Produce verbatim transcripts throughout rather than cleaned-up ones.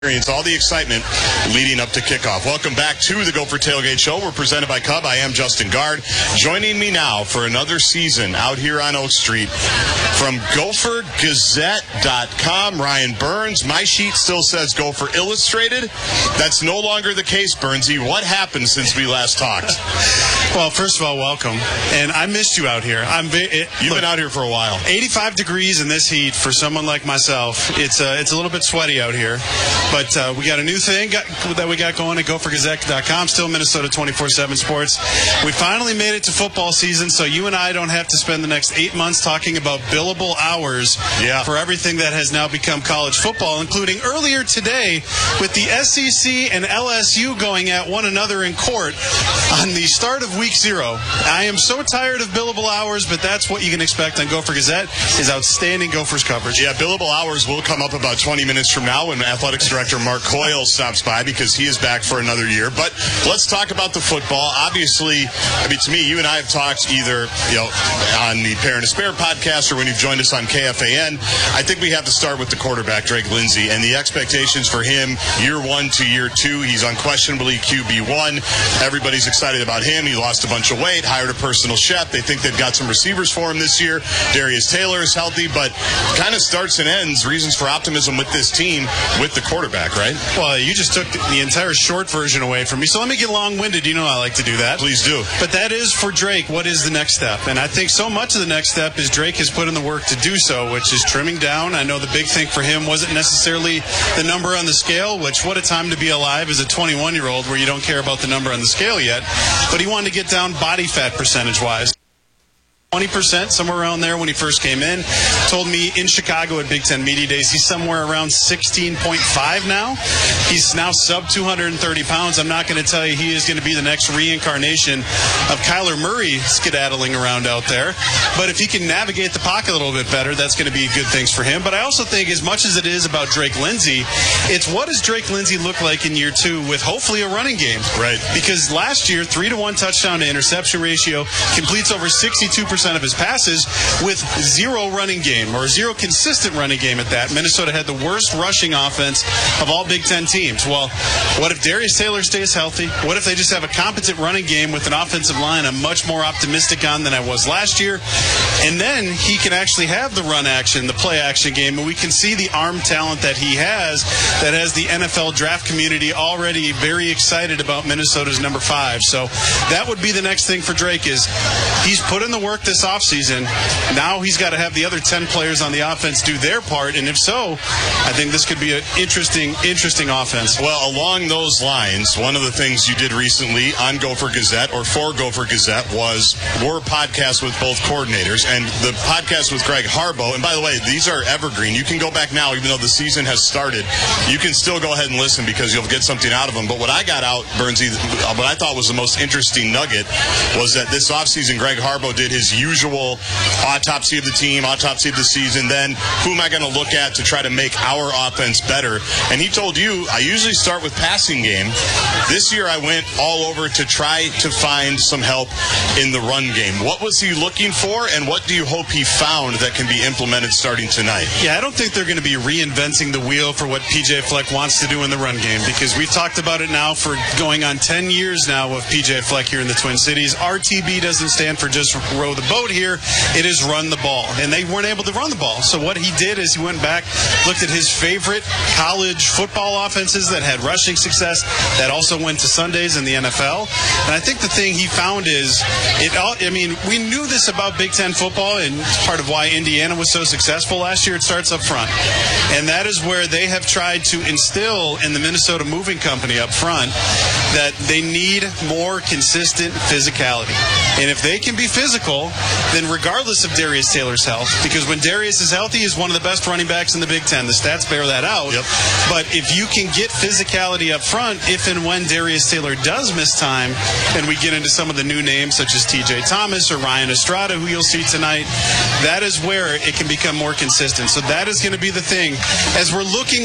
Experience all the excitement leading up to kickoff. Welcome back to the Gopher Tailgate Show. We're presented by Cub. I am Justin Guard. Joining me now for another season out here on Oak Street from Gopher Gazette dot com, Ryan Burns. My sheet still says Gopher Illustrated. That's no longer the case, Burnsy. What happened since we last talked? Well, first of all, welcome. And I missed you out here. I'm it, You've look, been out here for a while. eighty-five degrees in this heat for someone like myself. It's uh, it's a little bit sweaty out here. But uh, we got a new thing got, that we got going at Gopher Gazette dot com, still Minnesota twenty-four seven Sports. We finally made it to football season, so you and I don't have to spend the next eight months talking about billable hours yeah. for everything that has now become college football, including earlier today with the S E C and L S U going at one another in court on the start of week zero. I am so tired of billable hours, but that's what you can expect on Gopher Gazette, is outstanding Gophers coverage. Yeah, billable hours will come up about twenty minutes from now when Athletics Director Mark Coyle stops by because he is back for another year. But let's talk about the football. Obviously, I mean, to me, you and I have talked either, you know, on the Parent Despair podcast or when you've joined us on K F A N. I think we have to start with the quarterback, Drake Lindsey, and the expectations for him year one to year two. He's unquestionably Q B one. Everybody's excited about him. He lost a bunch of weight, hired a personal chef. They think they've got some receivers for him this year. Darius Taylor is healthy, but kind of starts and ends reasons for optimism with this team with the quarterback, right? Well, you just took the entire short version away from me, so let me get long-winded. You know I like to do that. Please do. But that is for Drake. What is the next step? And I think so much of the next step is Drake has put in the work to do so, which is trimming down. I know the big thing for him wasn't necessarily the number on the scale, which what a time to be alive as a twenty-one-year-old where you don't care about the number on the scale yet. But he wanted to get down body fat percentage-wise. twenty percent, somewhere around there when he first came in. Told me in Chicago at Big Ten Media Days, he's somewhere around sixteen point five now. He's now sub two hundred thirty pounds. I'm not going to tell you he is going to be the next reincarnation of Kyler Murray skedaddling around out there. But if he can navigate the pocket a little bit better, that's going to be good things for him. But I also think as much as it is about Drake Lindsey, it's what does Drake Lindsey look like in year two with hopefully a running game. Right. Because last year, three to one touchdown to interception ratio, completes over sixty-two percent of his passes with zero running game, or zero consistent running game at that. Minnesota had the worst rushing offense of all Big Ten teams. Well, what if Darius Taylor stays healthy? What if they just have a competent running game with an offensive line I'm much more optimistic on than I was last year? And then he can actually have the run action, the play action game, and we can see the arm talent that he has that has the N F L draft community already very excited about Minnesota's number five. So that would be the next thing for Drake, is he's put in the work this offseason. Now he's got to have the other ten players on the offense do their part, and if so, I think this could be an interesting, interesting offense. Well, along those lines, one of the things you did recently on Gopher Gazette, or for Gopher Gazette, was were podcasts with both coordinators, and the podcast with Greg Harbaugh, and by the way, these are evergreen. You can go back now, even though the season has started. You can still go ahead and listen because you'll get something out of them. But what I got out, Burnsy, what I thought was the most interesting nugget was that this offseason, Greg Harbaugh did his usual autopsy of the team, autopsy of the season, then who am I going to look at to try to make our offense better? And he told you, I usually start with passing game. This year I went all over to try to find some help in the run game. What was he looking for, and what do you hope he found that can be implemented starting tonight? Yeah, I don't think they're going to be reinventing the wheel for what P J Fleck wants to do in the run game, because we've talked about it now for going on ten years now with P J Fleck here in the Twin Cities. R T B doesn't stand for just row the boat here. It is run the ball, and they weren't able to run the ball. So what he did is he went back, looked at his favorite college football offenses that had rushing success, that also went to Sundays in the N F L. And I think the thing he found is, it. All, I mean, we knew this about Big Ten football, and it's part of why Indiana was so successful last year. It starts up front, and that is where they have tried to instill in the Minnesota Moving Company up front that they need more consistent physicality. And if they can be physical, then regardless of Darius Taylor's health, because when Darius is healthy, he's one of the best running backs in the Big Ten. The stats bear that out. Yep. But if you can get physicality up front, if and when Darius Taylor does miss time, and we get into some of the new names such as T J Thomas or Ryan Estrada, who you'll see tonight, that is where it can become more consistent. So that is going to be the thing. As we're looking to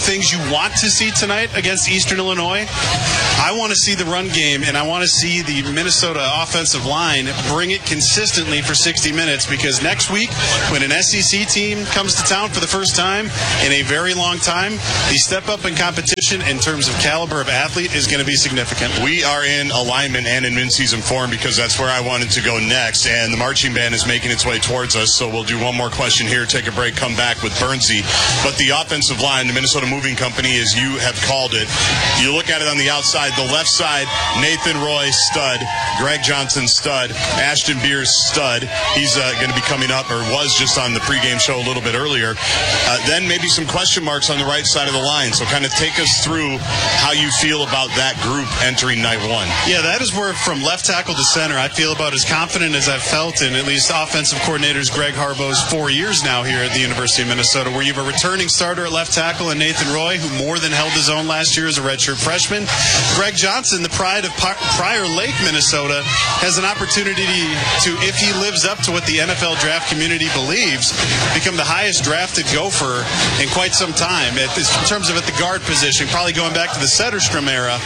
things you want to see tonight against Eastern Illinois, I want to see the run game, and I want to see the Minnesota offensive line bring it consistently for sixty minutes, because next week, when an S E C team comes to town for the first time in a very long time, the step up in competition in terms of caliber of athlete is going to be significant. We are in alignment and in mid-season form, because that's where I wanted to go next, and the marching band is making its way towards us, so we'll do one more question here, take a break, come back with Bernsey. But the offensive line, the Minnesota Moving Company, as you have called it, you look at it on the outside, the left side, Nathan Roy, stud, Greg Johnson, stud, Ashton Beers, stud. He's uh, going to be coming up, or was just on the pregame show a little bit earlier. Uh, then maybe some question marks on the right side of the line, so kind of take us through how you feel about that group entering night one. Yeah, that is where from left tackle to center, I feel about as confident as I've felt in at least offensive coordinators Greg Harbaugh's four years now here at the University of Minnesota, where you have a returning starter at left tackle in Nathan Roy, who more than held his own last year as a redshirt freshman. Greg Johnson, the pride of Prior Lake, Minnesota, has an opportunity to, if he lives up to what the N F L draft community believes, become the highest drafted Gopher in quite some time. At this, in terms of at the guard position, probably going back to the Setterstrom era.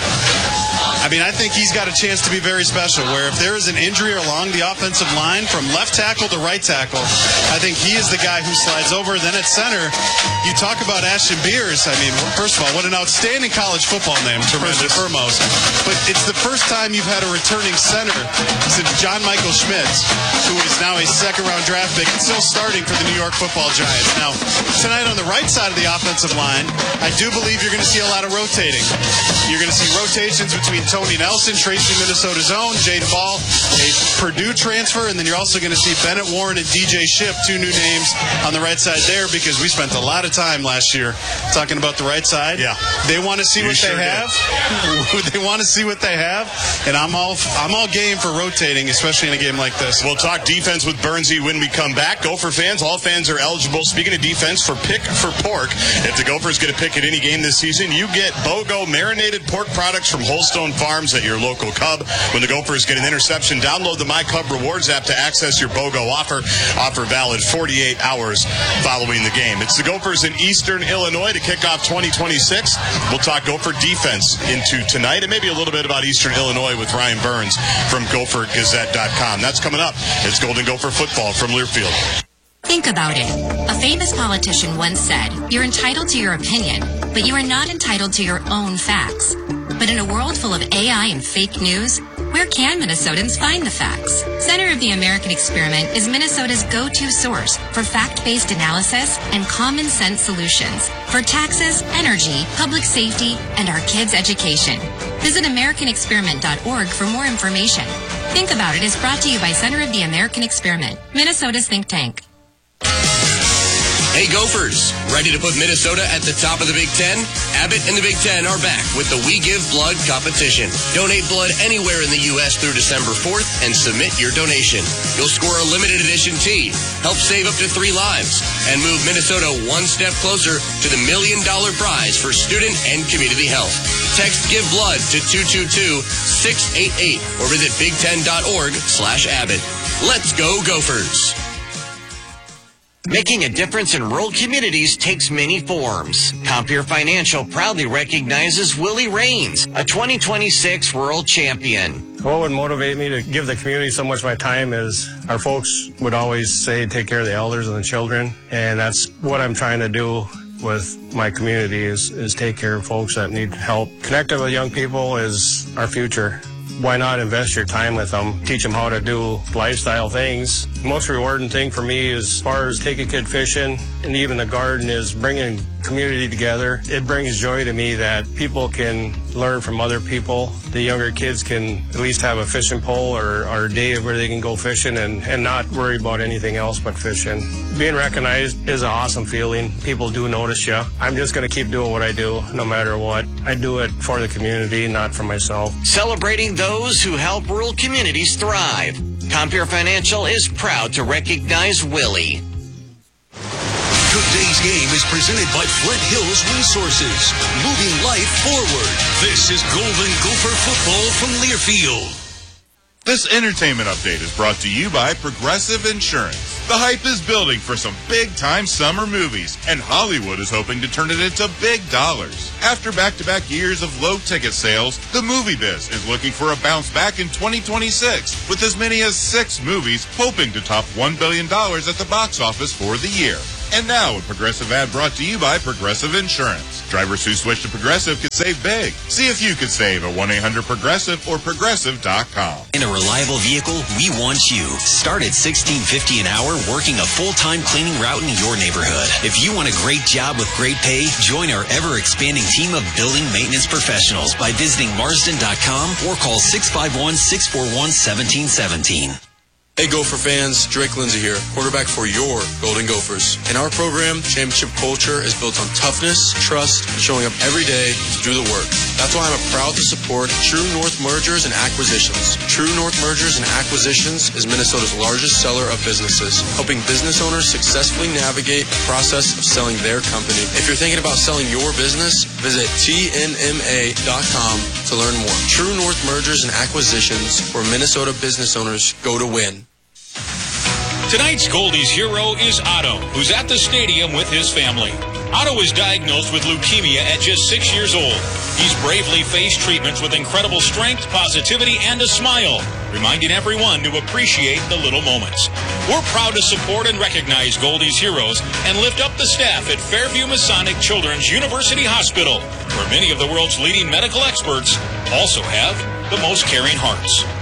I mean, I think he's got a chance to be very special, where if there is an injury along the offensive line from left tackle to right tackle, I think he is the guy who slides over. Then at center, you talk about Ashton Beers. I mean, first of all, what an outstanding college football name, first and foremost. But it's the first time you've had a returning center since John Michael Schmitz, who is now a second-round draft pick and still starting for the New York Football Giants. Now, tonight on the right side of the offensive line, I do believe you're going to see a lot of rotating. You're going to see rotations between Tony Nelson, Tracy Minnesota's own, Jaden Ball, a Purdue transfer, and then you're also going to see Bennett Warren and D J Shipp, two new names on the right side there, because we spent a lot of time last year talking about the right side. Yeah. They want to see you what sure they have. They want to see what they have, and I'm all I'm all game for rotating, especially in a game like this. We'll talk defense with Bernsey when we come back. Gopher fans, all fans are eligible. Speaking of defense, for Pick for Pork, if the Gophers get a pick at any game this season, you get BOGO marinated pork products from Holstone Farms at your local Cub. When the Gophers get an interception, download the My Cub Rewards app to access your BOGO offer. Offer valid forty-eight hours following the game. It's the Gophers in Eastern Illinois to kick off twenty twenty-six. We'll talk Gopher defense into tonight, and maybe a little bit about Eastern Illinois with Ryan Burns from Gopher Gazette dot com. That's coming up. It's Golden Gopher football from Learfield. Think about it. A famous politician once said, "You're entitled to your opinion, but you are not entitled to your own facts." But in a world full of A I and fake news, where can Minnesotans find the facts? Center of the American Experiment is Minnesota's go-to source for fact-based analysis and common-sense solutions for taxes, energy, public safety, and our kids' education. Visit American Experiment dot org for more information. Think About It is brought to you by Center of the American Experiment, Minnesota's think tank. Hey Gophers, ready to put Minnesota at the top of the Big Ten? Abbott and the Big Ten are back with the We Give Blood competition. Donate blood anywhere in the U S through December fourth and submit your donation. You'll score a limited edition tee, help save up to three lives, and move Minnesota one step closer to the million dollar prize for student and community health. Text Give Blood to two two two, six eight eight or visit big ten dot org slash Abbott. Let's go Gophers. Making a difference in rural communities takes many forms. Compeer Financial proudly recognizes Willie Rains, a twenty twenty-six rural champion. What would motivate me to give the community so much of my time is our folks would always say take care of the elders and the children, and that's what I'm trying to do with my community is, is take care of folks that need help. Connecting with young people is our future. Why not invest your time with them, teach them how to do lifestyle things. The most rewarding thing for me as far as take a kid fishing and even the garden is bringing community together. It brings joy to me that people can learn from other people. The younger kids can at least have a fishing pole or, or a day where they can go fishing and, and not worry about anything else but fishing. Being recognized is an awesome feeling. People do notice you. I'm just going to keep doing what I do no matter what. I do it for the community, not for myself. Celebrating those who help rural communities thrive. Compeer Financial is proud to recognize Willie. Today's game is presented by Flint Hills Resources, moving life forward. This is Golden Gopher football from Learfield. This entertainment update is brought to you by Progressive Insurance. The hype is building for some big-time summer movies, and Hollywood is hoping to turn it into big dollars. After back-to-back years of low ticket sales, the movie biz is looking for a bounce back in twenty twenty-six, with as many as six movies hoping to top one billion dollars at the box office for the year. And now, a Progressive ad brought to you by Progressive Insurance. Drivers who switch to Progressive could save big. See if you could save at one eight hundred progressive or progressive dot com. In a reliable vehicle, we want you. Start at sixteen fifty an hour working a full-time cleaning route in your neighborhood. If you want a great job with great pay, join our ever-expanding team of building maintenance professionals by visiting marsden dot com or call six five one, six four one, one seven one seven. Hey Gopher fans, Drake Lindsay here, quarterback for your Golden Gophers. In our program, championship culture is built on toughness, trust, and showing up every day to do the work. That's why I'm proud to support True North Mergers and Acquisitions. True North Mergers and Acquisitions is Minnesota's largest seller of businesses, helping business owners successfully navigate the process of selling their company. If you're thinking about selling your business, visit T N M A dot com to learn more. True North Mergers and Acquisitions, where Minnesota business owners go to win. Tonight's Goldie's hero is Otto, who's at the stadium with his family. Otto was diagnosed with leukemia at just six years old. He's bravely faced treatments with incredible strength, positivity, and a smile, reminding everyone to appreciate the little moments. We're proud to support and recognize Goldie's heroes and lift up the staff at Fairview Masonic Children's University Hospital, where many of the world's leading medical experts also have the most caring hearts.